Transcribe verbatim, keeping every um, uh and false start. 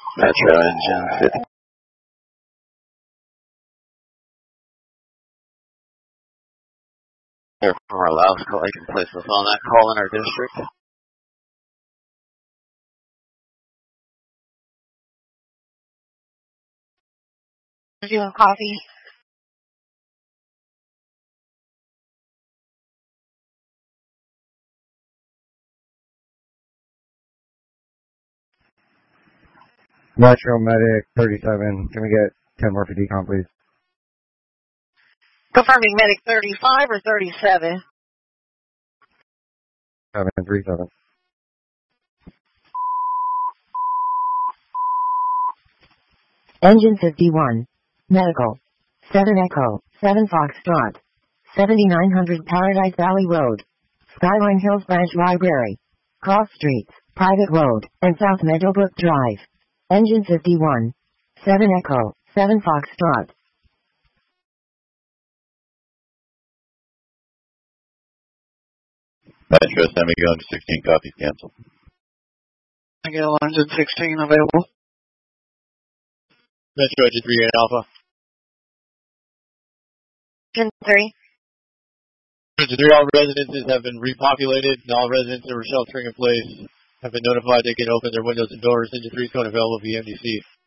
Metro engine fifty. Here from our last call, I can place us on that call in our district. Doing coffee. Metro Medic thirty-seven, can we get ten more for decom, please? Confirming Medic thirty-five or thirty-seven? seven three seven. Engine fifty-one. Medical. seven Echo, seven Foxtrot. seventy-nine hundred Paradise Valley Road. Skyline Hills Branch Library. Cross Streets, Private Road, and South Meadowbrook Drive. Engine fifty-one. seven Echo, seven Foxtrot. Metro, send me going to sixteen copies, cancel. I get engine sixteen available. Metro, engine three eight Alpha. Engine three. Engine three, all residences have been repopulated, and all residents that were sheltering in place have been notified they can open their windows and doors. Engine three is going available via M D C.